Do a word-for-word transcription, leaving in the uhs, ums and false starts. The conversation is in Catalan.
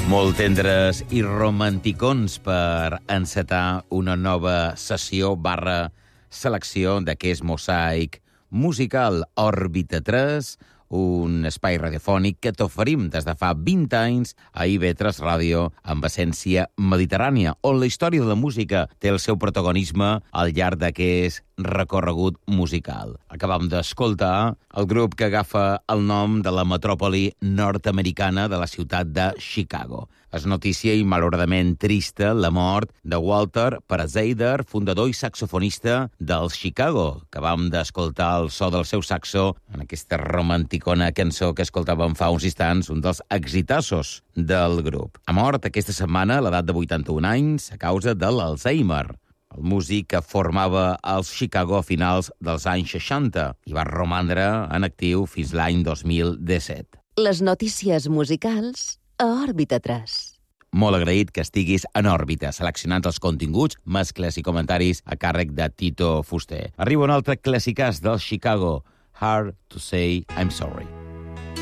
Molt tendres i romanticons per encetar una nova sessió barra selecció d'aquest mosaic musical Òrbita tres, un espai radiofònic que t'oferim des de fa vint anys a I V tres Ràdio amb essència mediterrània, on la història de la música té el seu protagonisme al llarg d'aquest recorregut musical. Acabam d'escoltar el grup que agafa el nom de la metròpoli nord-americana de la ciutat de Chicago. És notícia i malauradament trista la mort de Walter Parazaider, fundador i saxofonista dels Chicago. Acabam d'escoltar el so del seu saxo en aquesta romanticona cançó que escoltàvem fa uns instants, un dels exitassos del grup. Ha mort aquesta setmana a l'edat de vuitanta-un anys a causa de l'Alzheimer. El músic que formava els Chicago a finals dels anys seixanta i va romandre en actiu fins l'any dos mil disset. Les notícies musicals a Òrbita tres. Molt agraït que estiguis en òrbita, seleccionant els continguts, mescles i comentaris a càrrec de Tito Fuster. Arriba un altre classicàs del Chicago, Hard to Say I'm Sorry.